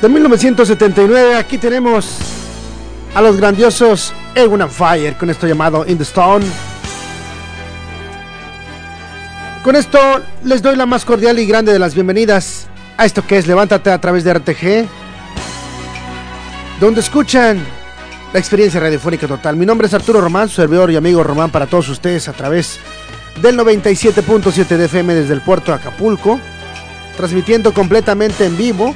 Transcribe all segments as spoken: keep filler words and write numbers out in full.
de mil novecientos setenta y nueve. Aquí tenemos a los grandiosos Earth, Wind and Fire con esto llamado In the Stone. Con esto les doy la más cordial y grande de las bienvenidas a esto que es Levántate a través de R T G, donde escuchan la experiencia radiofónica total. Mi nombre es Arturo Román, su servidor y amigo Román para todos ustedes a través del noventa y siete punto siete de F M desde el puerto de Acapulco, transmitiendo completamente en vivo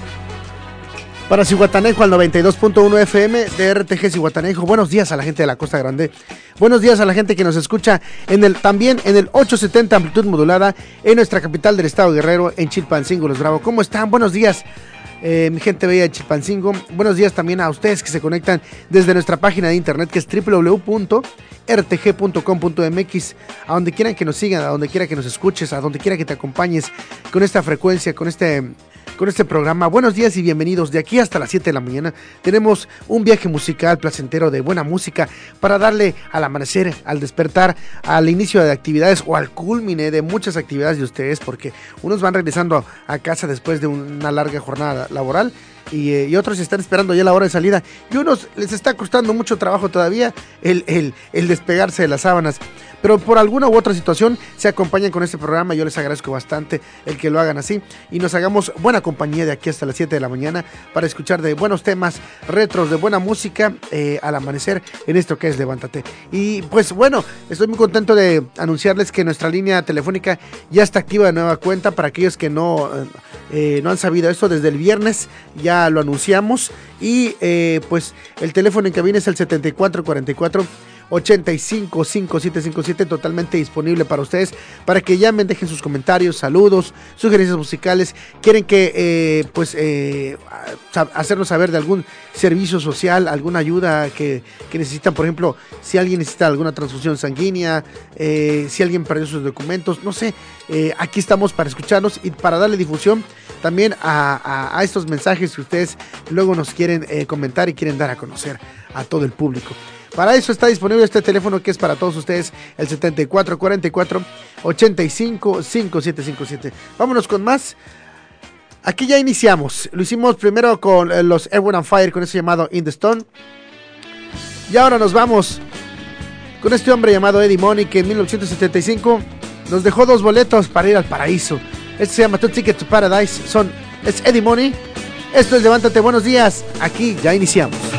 para Zihuatanejo al noventa y dos punto uno F M de R T G Zihuatanejo. Buenos días a la gente de la Costa Grande. Buenos días a la gente que nos escucha en el, también en el ochocientos setenta amplitud modulada en nuestra capital del estado Guerrero, en Chilpancingo, Los Bravo. ¿Cómo están? Buenos días, eh, mi gente bella de Chilpancingo. Buenos días también a ustedes que se conectan desde nuestra página de internet, que es doble u doble u doble u punto r t g punto com punto m x. A donde quieran que nos sigan, a donde quiera que nos escuches, a donde quiera que te acompañes con esta frecuencia, con este... con este programa. Buenos días y bienvenidos. De aquí hasta las siete de la mañana tenemos un viaje musical placentero de buena música para darle al amanecer, al despertar, al inicio de actividades o al culmine de muchas actividades de ustedes, porque unos van regresando a casa después de una larga jornada laboral y, eh, y otros están esperando ya la hora de salida, y unos les está costando mucho trabajo todavía el, el, el despegarse de las sábanas, pero por alguna u otra situación se acompañan con este programa. Yo les agradezco bastante el que lo hagan así y nos hagamos buena compañía de aquí hasta las siete de la mañana para escuchar de buenos temas retros, de buena música eh, al amanecer en esto que es Levántate. Y pues bueno, estoy muy contento de anunciarles que nuestra línea telefónica ya está activa de nueva cuenta. Para aquellos que no, eh, no han sabido esto, desde el viernes ya lo anunciamos y eh, pues el teléfono en cabina es el setenta y cuatro cuarenta y cuatro ochenta y cinco cinco siete cinco siete, totalmente disponible para ustedes, para que llamen, dejen sus comentarios, saludos, sugerencias musicales, quieren que eh, pues eh, hacernos saber de algún servicio social, alguna ayuda que, que necesitan. Por ejemplo, si alguien necesita alguna transfusión sanguínea, eh, si alguien perdió sus documentos, no sé, eh, aquí estamos para escucharnos y para darle difusión también a, a, a estos mensajes que ustedes luego nos quieren eh, comentar y quieren dar a conocer a todo el público. Para eso está disponible este teléfono que es para todos ustedes, el setenta y cuatro cuarenta y cuatro ochenta y cinco cinco siete cinco siete. Vámonos con más. Aquí ya iniciamos. Lo hicimos primero con los Earth, Wind and Fire con ese llamado In the Stone. Y ahora nos vamos con este hombre llamado Eddie Money, que en mil novecientos setenta y cinco nos dejó dos boletos para ir al paraíso. Este se llama Two Tickets to Paradise. Son, es Eddie Money. Esto es Levántate. Buenos días. Aquí ya iniciamos.